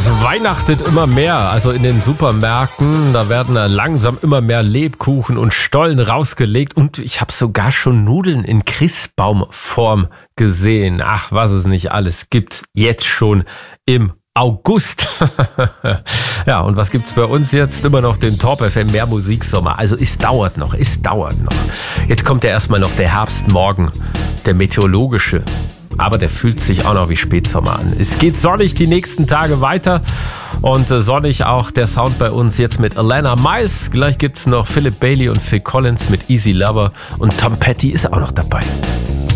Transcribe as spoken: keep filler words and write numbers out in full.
Es weihnachtet immer mehr, also in den Supermärkten, da werden langsam immer mehr Lebkuchen und Stollen rausgelegt und ich habe sogar schon Nudeln in Christbaumform gesehen. Ach, was es nicht alles gibt, jetzt schon im August. Ja, und was gibt's bei uns jetzt? Immer noch den Top F M Mehr Musiksommer. Also es dauert noch, es dauert noch. Jetzt kommt ja erstmal noch der Herbstmorgen, der meteorologische. Aber der fühlt sich auch noch wie Spätsommer an. Es geht sonnig die nächsten Tage weiter und sonnig auch der Sound bei uns jetzt mit Alana Miles. Gleich gibt's noch Philip Bailey und Phil Collins mit Easy Lover und Tom Petty ist auch noch dabei.